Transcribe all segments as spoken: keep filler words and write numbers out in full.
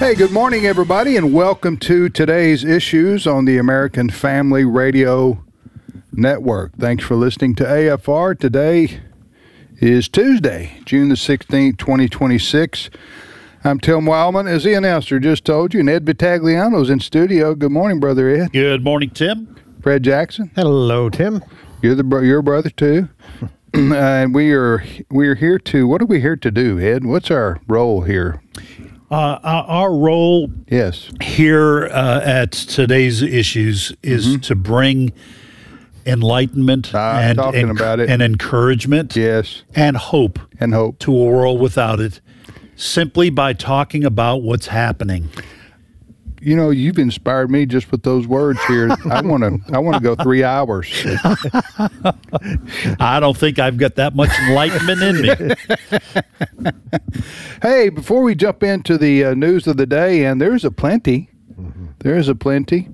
Hey, good morning, everybody, and welcome to today's issues on the American Family Radio Network. Thanks for listening to A F R. Today is Tuesday, June the sixteenth, twenty twenty-six. I'm Tim Wildman, as the announcer just told you, and Ed Vitagliano's in studio. Good morning, Brother Ed. Good morning, Tim. Fred Jackson. Hello, Tim. You're the bro- your brother too, uh, and we are we are here to. What are we here to do, Ed? What's our role here? Uh, our, our role Yes. here uh, at today's issues is Mm-hmm. to bring enlightenment I'm and, talking enc- about it. and encouragement Yes, and hope and hope. to a world without it, simply by talking about what's happening. You know, you've inspired me just with those words here. I want to. I want to go three hours. I don't think I've got that much enlightenment in me. Hey, before we jump into the uh, news of the day, and there's a plenty. There's a plenty.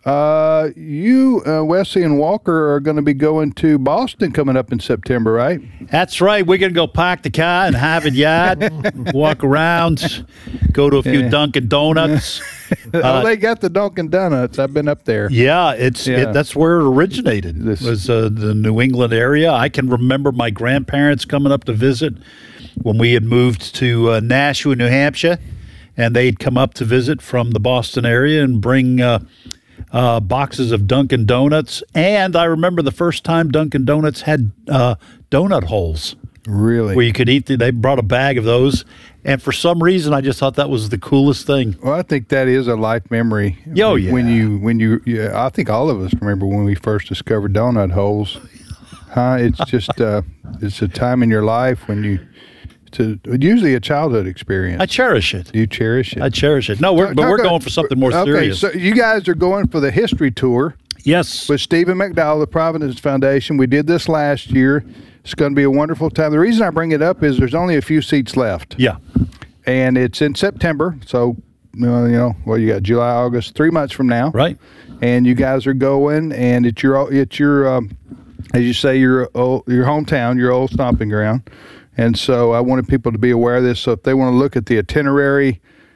Uh, you, uh, Wesley and Walker, are going to be going to Boston coming up in September, right? That's right. We're going to go park the car in Harvard Yard, walk around, go to a few Yeah. Dunkin' Donuts. oh, they got the Dunkin' Donuts. I've been up there. Yeah, it's Yeah. It, that's where it originated. This- was uh, the New England area. I can remember my grandparents coming up to visit when we had moved to uh, Nashua, New Hampshire, and they'd come up to visit from the Boston area and bring uh, uh, boxes of Dunkin' Donuts. And I remember the first time Dunkin' Donuts had uh, donut holes Really? where you could eat. The, they brought a bag of those, and for some reason, I just thought that was the coolest thing. Well, I think that is a life memory. Oh, yeah. When you, when you, yeah, I think all of us remember when we first discovered donut holes. Huh? It's just, uh, it's a time in your life when you, it's a, usually a childhood experience. I cherish it. Do you cherish it? I cherish it. No, we're, Talk- but we're talk- going for something more okay, serious. so you guys are going for the history tour Yes. with Stephen McDowell, the Providence Foundation. We did this last year. It's going to be a wonderful time. The reason I bring it up is there's only a few seats left, Yeah. and it's in September. So, you know, you know, well, you got July, August, three months from now, Right. and you guys are going, and it's your, it's your, um, as you say, your old, your hometown, your old stomping ground. And so I wanted people to be aware of this. So if they want to look at the itinerary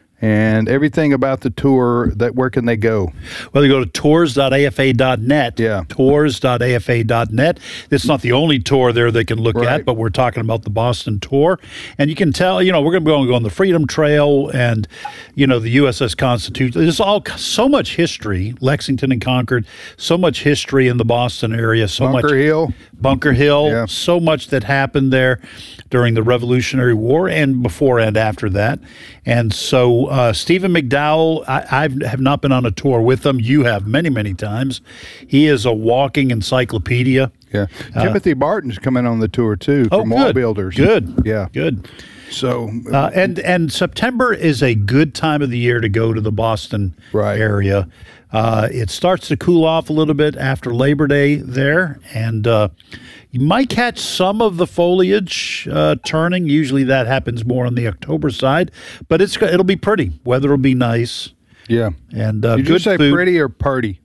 and everything about the tour, that where can they go? Well, you go to tours dot A F A dot net. Yeah. tours dot A F A dot net. It's not the only tour there they can look Right. at, but we're talking about the Boston tour. And you can tell, you know, we're going to be going on the Freedom Trail and, you know, the U S S Constitution. There's all so much history, Lexington and Concord, so much history in the Boston area, so Bunker much Hill. Bunker Hill, Yeah. so much that happened there during the Revolutionary War and before and after that. And so uh, Stephen McDowell, I I've, have not been on a tour with him. You have many, many times. He is a walking encyclopedia. Yeah. Timothy Barton's coming on the tour too Oh, from Wall good. Builders. Good. Yeah. Good. So Uh, and and September is a good time of the year to go to the Boston Right. area. Uh, it starts to cool off a little bit after Labor Day there, and uh, you might catch some of the foliage uh, turning. Usually that happens more on the October side, but it's it'll be pretty. Weather will be nice, yeah. and uh, Did good you say food. pretty or party?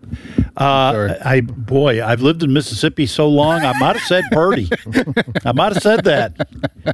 Uh, Sorry. I boy, I've lived in Mississippi so long. I might have said Purdy. I might have said that,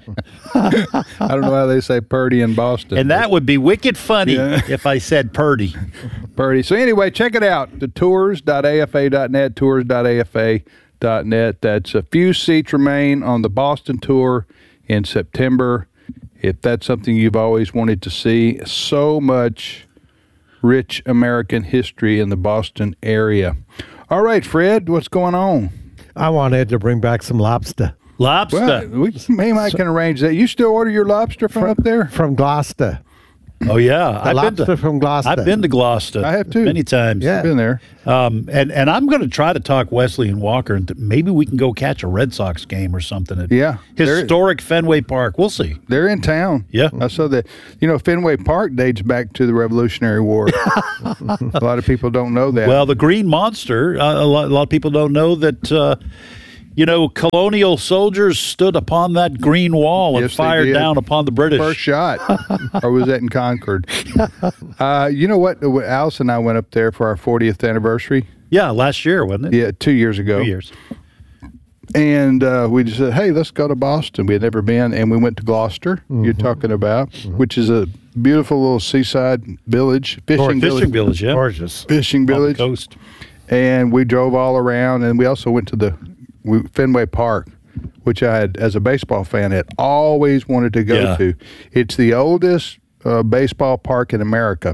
I don't know how they say Purdy in Boston. and that would be wicked funny Yeah. if I said Purdy. Purdy. So anyway, check it out. The tours dot A F A dot net, tours dot A F A dot net. That's a few seats remain on the Boston tour in September. If that's something you've always wanted to see, so much rich American history in the Boston area. All right, Fred, what's going on? I wanted to bring back some lobster Lobster. Well, we maybe I can arrange that. You still order your lobster from up there? from Gloucester. Oh yeah, The I've lobster been to, from Gloucester. I've been to Gloucester. I have too. many times. Yeah. Been there. Um, and and I'm going to try to talk Wesley and Walker, and maybe we can go catch a Red Sox game or something at Yeah, there- historic Fenway Park. We'll see. They're in town. Yeah. I saw that. You know, Fenway Park dates back to the Revolutionary War. A lot of people don't know that. Well, the Green Monster. Uh, a, lot, a lot of people don't know that. Uh, you know, colonial soldiers stood upon that green wall and Yes, they fired did. down upon the British. First shot. Or was that in Concord? Uh, you know what? Alice and I went up there for our fortieth anniversary. Yeah, last year, wasn't it? Yeah, two years ago. Two years. And uh, we just said, hey, let's go to Boston. We had never been, and we went to Gloucester, mm-hmm. you're talking about, mm-hmm. which is a beautiful little seaside village, fishing or village. Fishing village, yeah. Gorgeous. Fishing village. On the coast. And we drove all around, and we also went to the we, Fenway Park, which I had, as a baseball fan, had always wanted to go yeah. to. It's the oldest uh, baseball park in America.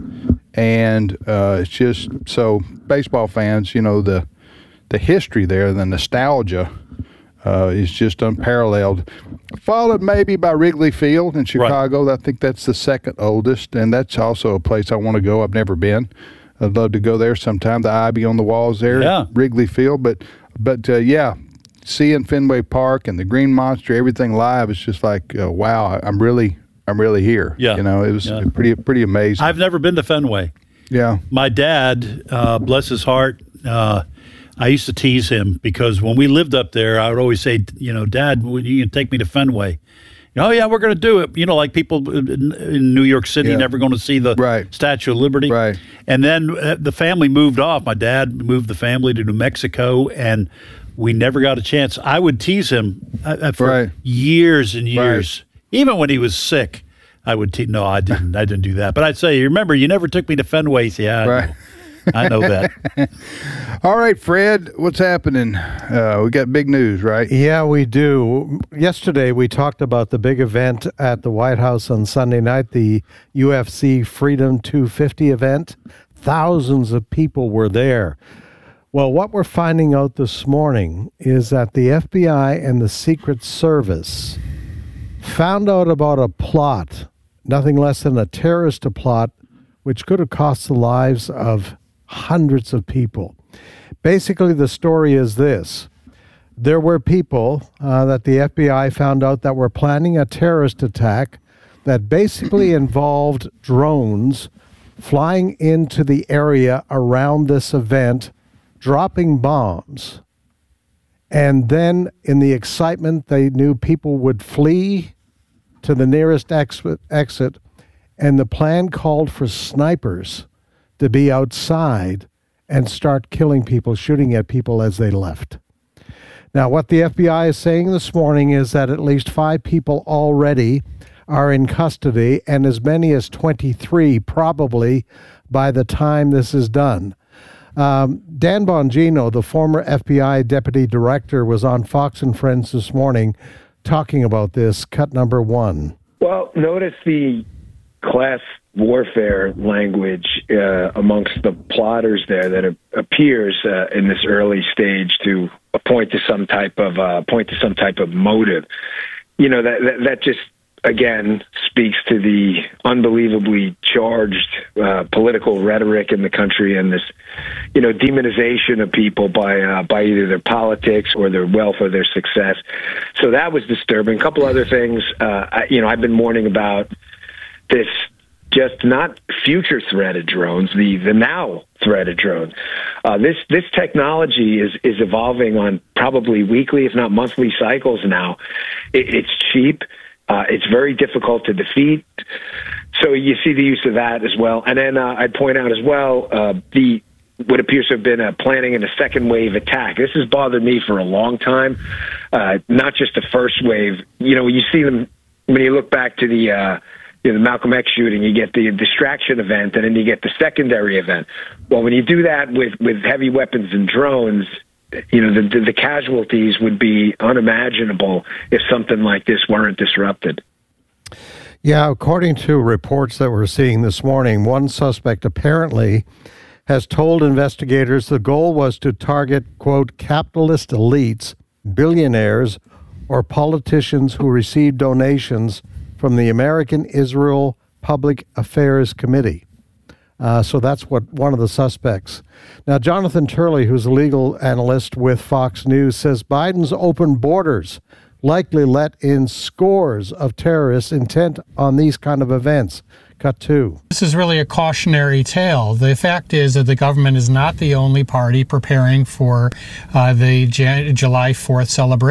And uh, it's just, so baseball fans, you know, the the history there, the nostalgia uh, is just unparalleled. Followed maybe by Wrigley Field in Chicago. Right. I think that's the second oldest, and that's also a place I want to go. I've never been. I'd love to go there sometime. The ivy on the walls there, yeah. Wrigley Field. But, but uh, yeah, seeing Fenway Park and the Green Monster, everything live, it's just like, uh, wow, I'm really, I'm really here. Yeah. You know, it was yeah. pretty, pretty amazing. I've never been to Fenway. Yeah. My dad, uh, bless his heart, uh, I used to tease him because when we lived up there, I would always say, you know, Dad, would you take me to Fenway? Oh, yeah, we're going to do it. You know, like people in, in New York City yeah. never going to see the right. Statue of Liberty. Right. And then uh, the family moved off. My dad moved the family to New Mexico, and we never got a chance. I would tease him uh, for right. years and years, right. even when he was sick. I would te- no, I didn't. I didn't do that. But I'd say, remember, you never took me to Fenway. Yeah, right. I know that. All right, Fred, what's happening? Uh, we got big news, right? Yeah, we do. Yesterday, we talked about the big event at the White House on Sunday night, the U F C Freedom two fifty event. Thousands of people were there. Well, what we're finding out this morning is that the F B I and the Secret Service found out about a plot, nothing less than a terrorist plot, which could have cost the lives of hundreds of people. Basically, the story is this. There were people uh, that the F B I found out that were planning a terrorist attack that basically involved drones flying into the area around this event, dropping bombs. And then in the excitement, they knew people would flee to the nearest exit, exit and the plan called for snipers to be outside and start killing people, shooting at people as they left. Now, what the F B I is saying this morning is that at least five people already are in custody, and as many as twenty-three probably by the time this is done. Um, Dan Bongino, the former F B I deputy director, was on Fox and Friends this morning talking about this. Cut number one. Well, notice the class warfare language uh, amongst the plotters there that it appears uh, in this early stage to point to some type of uh, point to some type of motive. You know, that that, that just again speaks to the unbelievably charged uh, political rhetoric in the country and this, you know, demonization of people by uh, by either their politics or their wealth or their success. So that was disturbing. A couple other things. Uh, I, you know, I've been warning about this. Just not future threat of drones, the, the now threat of drones. Uh, this this technology is, is evolving on probably weekly, if not monthly cycles now. It, it's cheap. Uh, it's very difficult to defeat. So you see the use of that as well. And then uh, I'd point out as well uh, the what appears to have been a planning in a second wave attack. This has bothered me for a long time, uh, not just the first wave. You know, you see them when you look back to the uh, You know, the Malcolm X shooting, you get the distraction event, and then you get the secondary event. Well, when you do that with, with heavy weapons and drones, you know, the, the, the casualties would be unimaginable if something like this weren't disrupted. Yeah, according to reports that we're seeing this morning, one suspect apparently has told investigators the goal was to target, quote, capitalist elites, billionaires, or politicians who received donations from the American Israel Public Affairs Committee. Uh, so that's what one of the suspects. Now, Jonathan Turley, who's a legal analyst with Fox News, says Biden's open borders likely let in scores of terrorists intent on these kind of events. Cut two. This is really a cautionary tale. The fact is that the government is not the only party preparing for uh, the Jan- July fourth celebration.